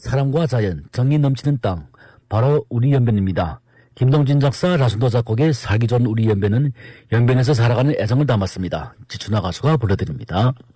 사랑과 자연, 정이 넘치는 땅, 바로 우리 연변입니다. 김동진 작사, 라순도 작곡의 살기 좋은 우리 연변은 연변에서 살아가는 애정을 담았습니다. 지춘아 가수가 불러드립니다.